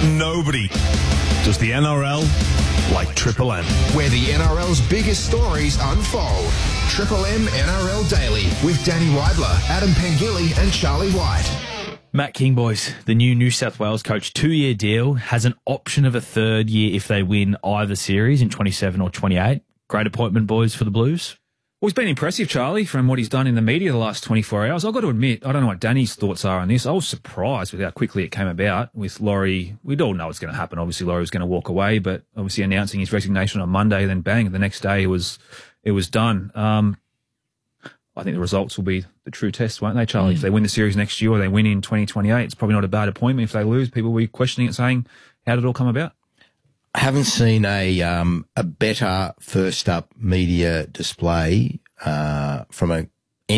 Nobody does the NRL like Triple M. Where the NRL's biggest stories unfold. Triple M NRL Daily with Danny Weidler, Adam Pengilly and Charlie White. Matt King, boys, the new New South Wales coach, 2-year deal, has an option of a third year if they win either series in 27 or 28. Great appointment, boys, for the Blues. Well, he's been impressive, Charlie, from what he's done in the media the last 24 hours. I've got to admit, I don't know what Danny's thoughts are on this. I was surprised with how quickly it came about with Laurie. We'd all know it's going to happen. Obviously, Laurie was going to walk away, but obviously announcing his resignation on Monday, then bang, the next day it was done. I think the results will be the true test, won't they, Charlie? If they win the series next year or they win in 2028, it's probably not a bad appointment. If they lose, people will be questioning it, saying, how did it all come about? I haven't seen a better first up media display from a